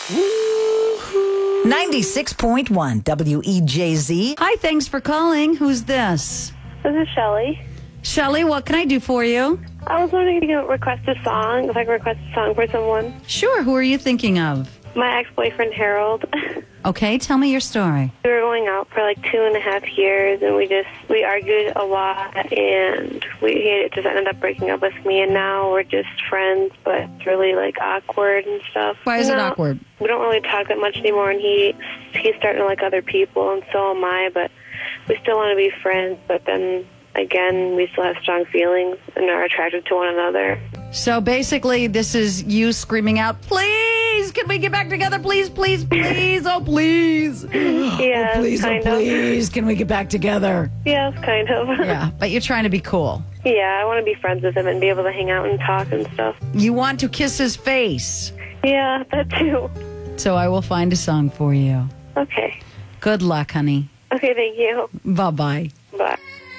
96.1 WEJZ. Hi, thanks for calling. Who's this? This is Shelly. Shelly, what can I do for you? I was wondering if you could request a song, if I could request a song for someone. Sure, who are you thinking of? My ex-boyfriend, Harold. Okay, tell me your story. We were going out for like 2.5 years, and we argued a lot, and he just ended up breaking up with me, and now we're just friends, but it's really like awkward and stuff. Why is it awkward? We don't really talk that much anymore, and he's starting to like other people, and so am I, but we still want to be friends, but then again, we still have strong feelings and are attracted to one another. So basically, this is you screaming out, please, can we get back together? Please, please, please, oh, please. Yeah, please, can we get back together? Yes, kind of. Yeah, but you're trying to be cool. Yeah, I want to be friends with him and be able to hang out and talk and stuff. You want to kiss his face. Yeah, that too. So I will find a song for you. Okay. Good luck, honey. Okay, thank you. Bye-bye. Bye.